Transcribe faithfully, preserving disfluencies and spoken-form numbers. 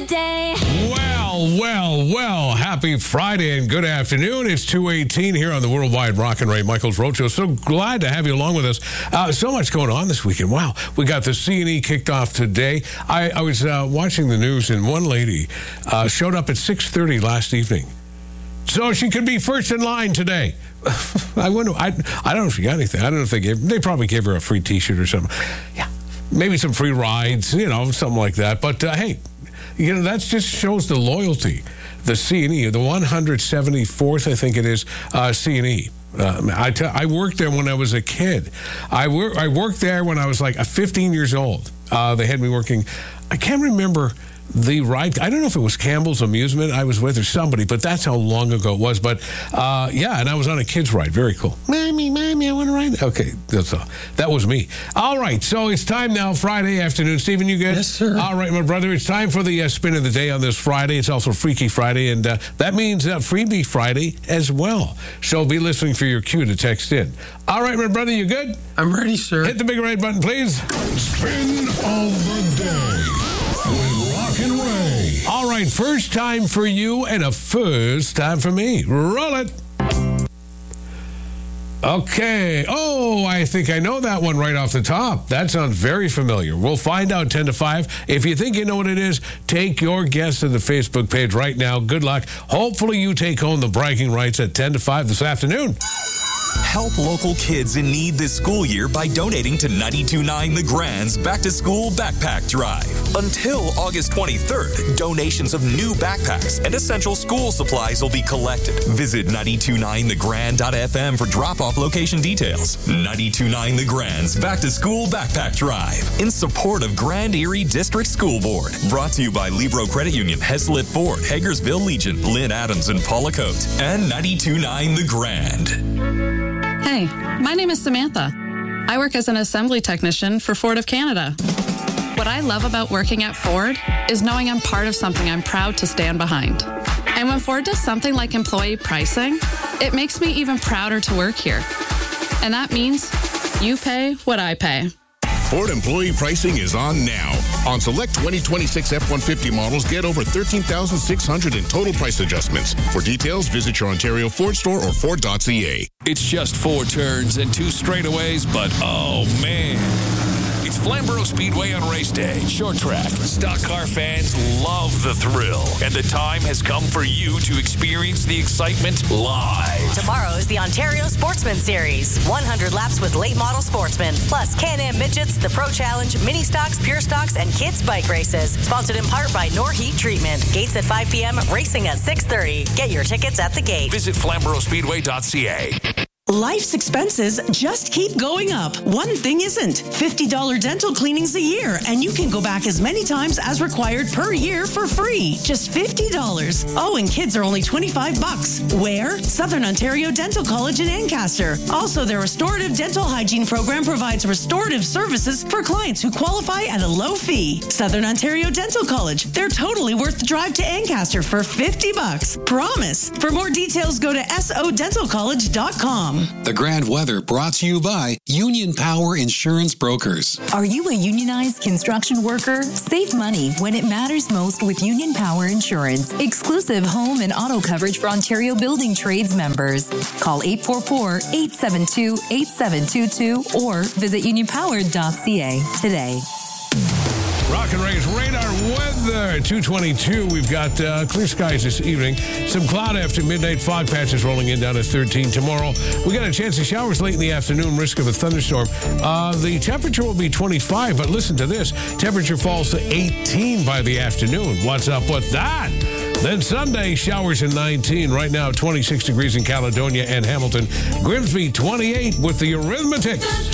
day. Well, well, well, happy Friday and good afternoon. It's two eighteen here on the Worldwide Rock and Ray Michaels Road Show. So glad to have you along with us. Uh, so much going on this weekend. Wow. We got the C and E kicked off today. I, I was uh, watching the news and one lady uh, showed up at six thirty last evening. So she could be first in line today. I wonder, I, I don't know if she got anything. I don't know if they gave, they probably gave her a free t-shirt or something. Yeah. Maybe some free rides, you know, something like that. But uh, hey, you know, that just shows the loyalty. The C and E, the one hundred seventy-fourth, I think it is, uh, C and E. Uh, I, t- I worked there when I was a kid. I, wor- I worked there when I was like fifteen years old. Uh, they had me working, I can't remember the ride. I don't know if it was Campbell's Amusement I was with or somebody, but that's how long ago it was. But uh, yeah, and I was on a kid's ride. Very cool. Mommy, mommy, I want to ride. Okay, that's all. That was me. All right, so it's time now, Friday afternoon. Stephen, you good? Yes, sir. All right, my brother, it's time for the uh, spin of the day on this Friday. It's also Freaky Friday, and uh, that means uh, Freebie Friday as well. So be listening for your cue to text in. All right, my brother, you good? I'm ready, sir. Hit the big red button, please. Spin of the day with Rock and Ray. All right, first time for you and a first time for me. Roll it. Okay. Oh, I think I know that one right off the top. That sounds very familiar. We'll find out ten to five. If you think you know what it is, take your guess to the Facebook page right now. Good luck. Hopefully you take home the bragging rights at ten to five this afternoon. Help local kids in need this school year by donating to ninety-two point nine The Grand's Back to School Backpack Drive. Until August twenty-third, donations of new backpacks and essential school supplies will be collected. Visit ninety-two point nine the grand dot f m for drop-off location details. ninety-two point nine The Grand's Back to School Backpack Drive in support of Grand Erie District School Board. Brought to you by Libro Credit Union, Heslett Ford, Hagersville Legion, Lynn Adams, and Paula Coate, and ninety-two point nine The Grand. Hey, my name is Samantha. I work as an assembly technician for Ford of Canada. What I love about working at Ford is knowing I'm part of something I'm proud to stand behind. And when Ford does something like employee pricing, it makes me even prouder to work here. And that means you pay what I pay. Ford employee pricing is on now. On select twenty twenty-six F one fifty models, get over thirteen thousand six hundred in total price adjustments. For details, visit your Ontario Ford store or Ford dot c a. It's just four turns and two straightaways, but oh man. It's Flamborough Speedway on race day. Short track. Stock car fans love the thrill. And the time has come for you to experience the excitement live. Tomorrow is the Ontario Sportsman Series. one hundred laps with late model sportsmen. Plus Can-Am Midgets, the Pro Challenge, Mini Stocks, Pure Stocks, and Kids Bike Races. Sponsored in part by Norheat Treatment. Gates at five p.m., racing at six thirty. Get your tickets at the gate. Visit flamborough speedway dot c a. Life's expenses just keep going up. One thing isn't. fifty dollars dental cleanings a year, and you can go back as many times as required per year for free. Just fifty dollars. Oh, and kids are only twenty-five bucks. Where? Southern Ontario Dental College in Ancaster. Also, their restorative dental hygiene program provides restorative services for clients who qualify at a low fee. Southern Ontario Dental College. They're totally worth the drive to Ancaster for fifty bucks. Promise. For more details, go to s o dental college dot com. The Grand Weather brought to you by Union Power Insurance Brokers. Are you a unionized construction worker? Save money when it matters most with Union Power Insurance. Exclusive home and auto coverage for Ontario Building Trades members. Call eight four four, eight seven two, eight seven two two or visit union power dot c a today. Rock and Ray's radar weather. two twenty-two. We've got uh, clear skies this evening. Some cloud after midnight. Fog patches rolling in down at thirteen. Tomorrow, we got a chance of showers late in the afternoon. Risk of a thunderstorm. Uh, the temperature will be twenty-five, but listen to this. Temperature falls to eighteen by the afternoon. What's up with that? Then Sunday, showers in nineteen. Right now, twenty-six degrees in Caledonia and Hamilton. Grimsby, twenty-eight with the Arithmetics.